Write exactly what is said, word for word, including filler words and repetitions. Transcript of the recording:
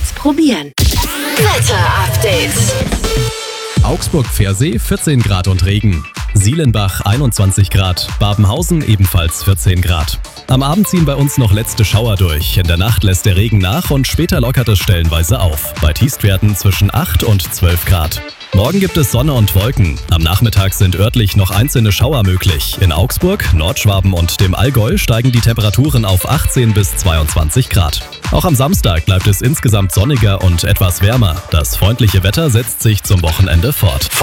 jetzt probieren. Wetter-Update. Augsburg-Pfersee vierzehn Grad und Regen. Sielenbach einundzwanzig Grad, Babenhausen ebenfalls vierzehn Grad. Am Abend ziehen bei uns noch letzte Schauer durch. In der Nacht lässt der Regen nach und später lockert es stellenweise auf. Bei Tiefstwerten zwischen acht und zwölf Grad. Morgen gibt es Sonne und Wolken. Am Nachmittag sind örtlich noch einzelne Schauer möglich. In Augsburg, Nordschwaben und dem Allgäu steigen die Temperaturen auf achtzehn bis zweiundzwanzig Grad. Auch am Samstag bleibt es insgesamt sonniger und etwas wärmer. Das freundliche Wetter setzt sich zum Wochenende fort.